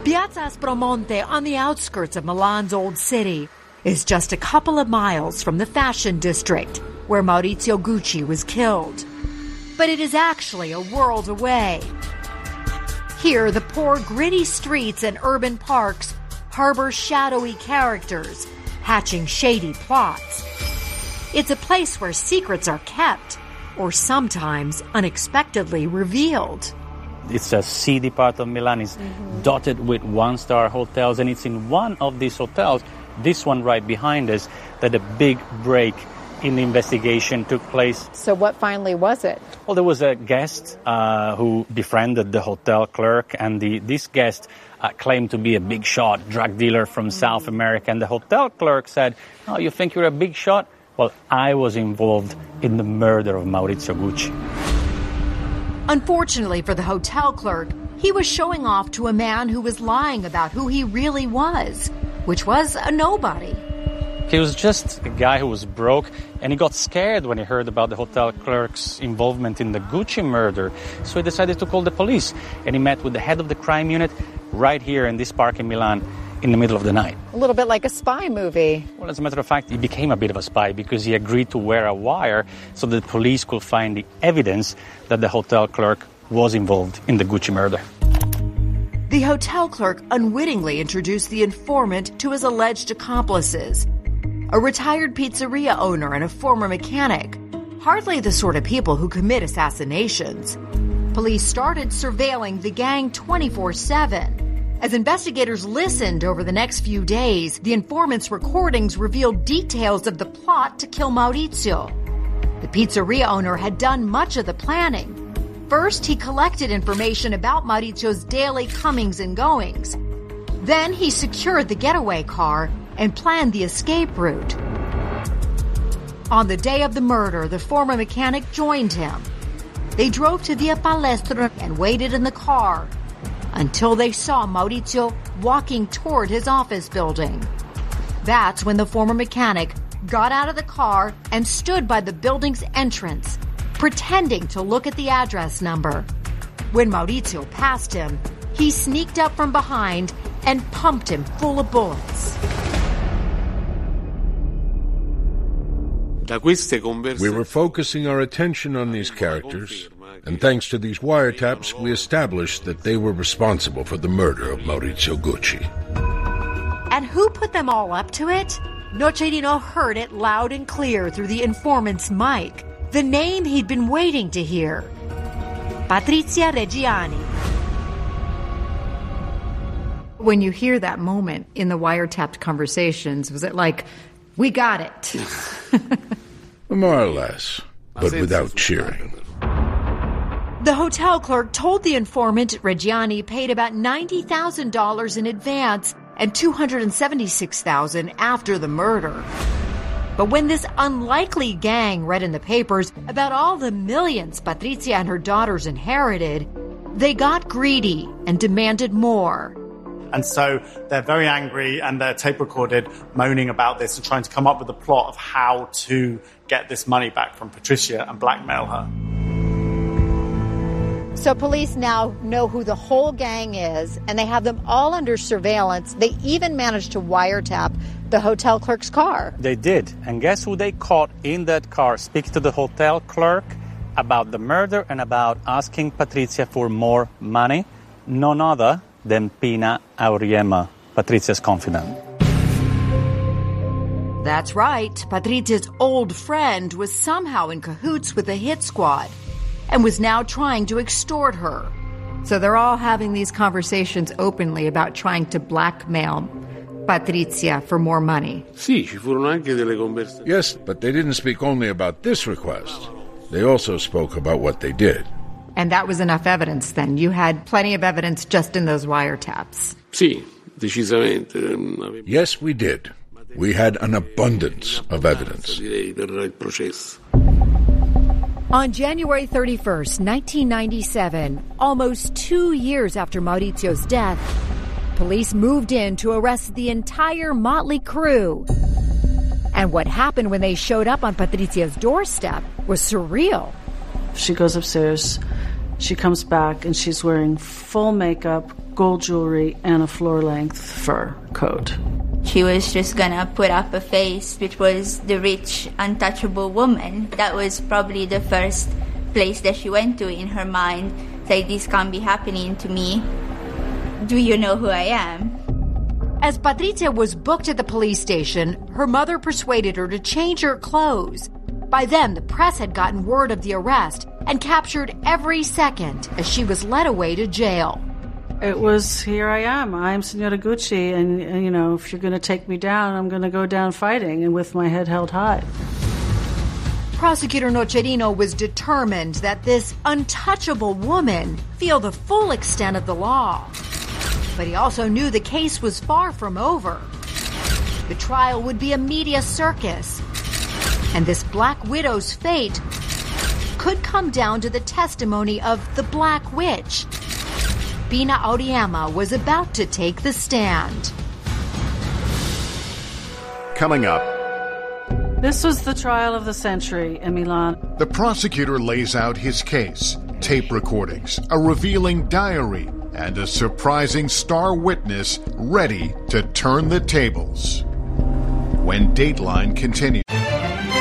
Piazza Aspromonte, on the outskirts of Milan's old city, is just a couple of miles from the fashion district where Maurizio Gucci was killed. But it is actually a world away. Here, the poor, gritty streets and urban parks harbor shadowy characters, hatching shady plots. It's a place where secrets are kept, or sometimes unexpectedly revealed. It's a seedy part of Milan. It's dotted with one-star hotels, and it's in one of these hotels, this one right behind us, that a big break in the investigation took place. So what finally was it? Well, there was a guest who befriended the hotel clerk, and this guest claimed to be a big shot drug dealer from South America. And the hotel clerk said, "Oh, you think you're a big shot? Well, I was involved in the murder of Maurizio Gucci." Unfortunately for the hotel clerk, he was showing off to a man who was lying about who he really was, which was a nobody. He was just a guy who was broke, and he got scared when he heard about the hotel clerk's involvement in the Gucci murder. So he decided to call the police, and he met with the head of the crime unit right here in this park in Milan in the middle of the night. A little bit like a spy movie. Well, as a matter of fact, he became a bit of a spy because he agreed to wear a wire so that the police could find the evidence that the hotel clerk was involved in the Gucci murder. The hotel clerk unwittingly introduced the informant to his alleged accomplices, a retired pizzeria owner and a former mechanic, hardly the sort of people who commit assassinations. Police started surveilling the gang 24/7. As investigators listened over the next few days, the informant's recordings revealed details of the plot to kill Maurizio. The pizzeria owner had done much of the planning. First, he collected information about Maurizio's daily comings and goings. Then he secured the getaway car and planned the escape route. On the day of the murder, the former mechanic joined him. They drove to Via Palestra and waited in the car until they saw Maurizio walking toward his office building. That's when the former mechanic got out of the car and stood by the building's entrance, pretending to look at the address number. When Maurizio passed him, he sneaked up from behind and pumped him full of bullets. We were focusing our attention on these characters, and thanks to these wiretaps, we established that they were responsible for the murder of Maurizio Gucci. And who put them all up to it? Nocerino heard it loud and clear through the informant's mic. The name he'd been waiting to hear. Patrizia Reggiani. When you hear that moment in the wiretapped conversations, was it like, we got it? More or less, but without cheering. The hotel clerk told the informant Reggiani paid about $90,000 in advance and $276,000 after the murder. But when this unlikely gang read in the papers about all the millions Patrizia and her daughters inherited, they got greedy and demanded more. And so they're very angry, and they're tape recorded moaning about this and trying to come up with a plot of how to get this money back from Patricia and blackmail her. So police now know who the whole gang is, and they have them all under surveillance. They even managed to wiretap the hotel clerk's car. They did. And guess who they caught in that car speaking to the hotel clerk about the murder and about asking Patrizia for more money? None other than Pina Auriemma, Patrizia's confidant. That's right. Patrizia's old friend was somehow in cahoots with the hit squad and was now trying to extort her. So they're all having these conversations openly about trying to blackmail Patrizia for more money. Yes, but they didn't speak only about this request. They also spoke about what they did. And that was enough evidence then? You had plenty of evidence just in those wiretaps? Yes, we did. We had an abundance of evidence. On January 31st, 1997, almost 2 years after Maurizio's death, police moved in to arrest the entire motley crew. And what happened when they showed up on Patrizia's doorstep was surreal. She goes upstairs She comes back and she's wearing full makeup, gold jewelry, and a floor-length fur coat. She was just gonna put up a face, which was the rich, untouchable woman. That was probably the first place that she went to in her mind. Like, this can't be happening to me. Do you know who I am? As Patricia was booked at the police station, her mother persuaded her to change her clothes. By then, the press had gotten word of the arrest and captured every second as she was led away to jail. It was, here I am. I'm Senora Gucci, and you know, if you're going to take me down, I'm going to go down fighting and with my head held high. Prosecutor Nocerino was determined that this untouchable woman feel the full extent of the law. But he also knew the case was far from over. The trial would be a media circus, and this Black Widow's fate could come down to the testimony of the Black Witch. Pina Auriemma was about to take the stand. Coming up. This was the trial of the century in Milan. The prosecutor lays out his case, tape recordings, a revealing diary, and a surprising star witness ready to turn the tables. When Dateline continues.